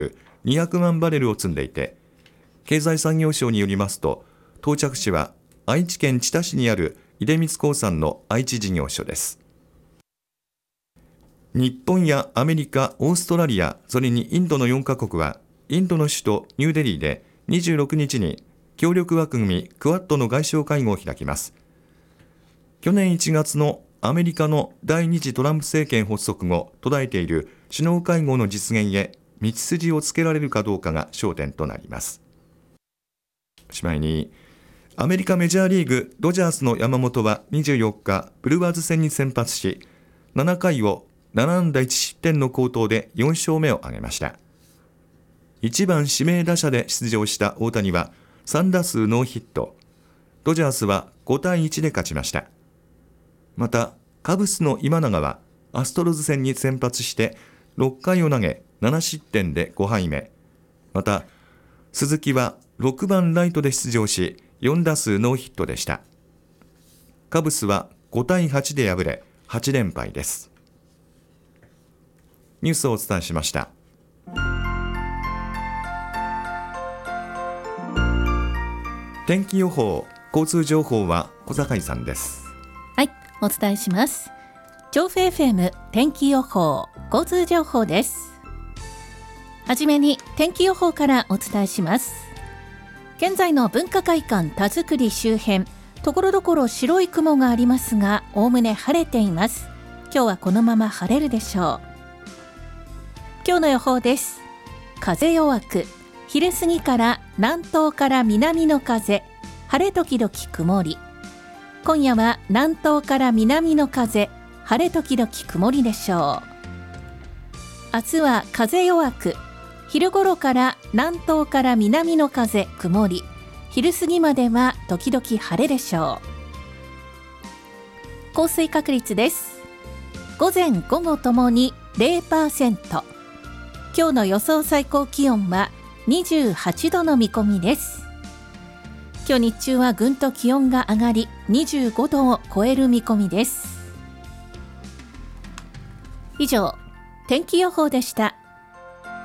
200万バレルを積んでいて、経済産業省によりますと、到着地は愛知県知多市にある出光興産の愛知事業所です。日本やアメリカ、オーストラリア、それにインドの4カ国は、インドの首都ニューデリーで26日に協力枠組みクアッドの外相会合を開きます。去年1月のアメリカの第2次トランプ政権発足後途絶えている首脳会合の実現へ道筋をつけられるかどうかが焦点となります。おしまいに、アメリカメジャーリーグドジャースの山本は24日ブルワーズ戦に先発し、7回を7安打1失点の好投で4勝目を挙げました。1番指名打者で出場した大谷は3打数ノーヒット。ドジャースは5対1で勝ちました。またカブスの今永はアストロズ戦に先発して6回を投げ7失点で5敗目。また鈴木は6番ライトで出場し4打数ノーヒットでした。カブスは5対8で敗れ8連敗です。ニュースをお伝えしました。天気予報、交通情報は小坂さんです。 はい、お伝えします。調布 FM 天気予報、交通情報です。はじめに天気予報からお伝えします。現在の文化会館田作周辺、ところどころ白い雲がありますが、おおむね晴れています。今日はこのまま晴れるでしょう。今日の予報です。風弱く、昼過ぎから南東から南の風、晴れ時々曇り。今夜は南東から南の風、晴れ時々曇りでしょう。明日は風弱く、昼頃から南東から南の風、曇り。昼過ぎまでは時々晴れでしょう。降水確率です。午前午後ともに 0%。今日の予想最高気温は28度の見込みです。今日日中はぐんと気温が上がり25度を超える見込みです。以上、天気予報でした。